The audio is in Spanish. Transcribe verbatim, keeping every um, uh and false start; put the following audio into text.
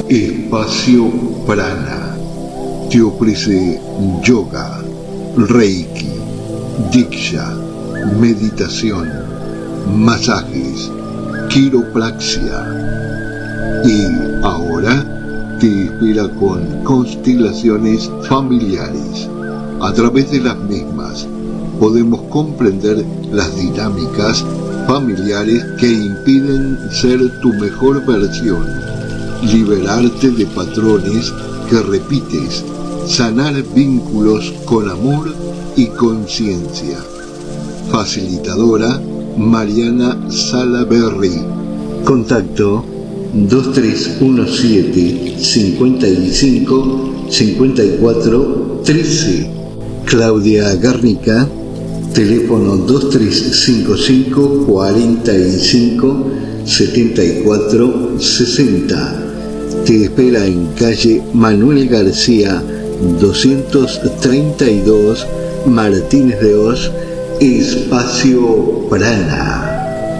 Espacio Prana te ofrece yoga, reiki, diksha, meditación, masajes, quiropraxia y ahora te espera con constelaciones familiares. A través de las mismas podemos comprender las dinámicas familiares que impiden ser tu mejor versión, liberarte de patrones que repites, sanar vínculos con amor y conciencia. Facilitadora Mariana Salaberry. Contacto dos tres uno siete, cinco cinco, cinco cuatro, uno tres. Claudia Garnica, teléfono dos tres cinco cinco, cuatro cinco, siete cuatro seis cero. Te espera en calle Manuel García doscientos treinta y dos, Martínez de Oz, Espacio Prana.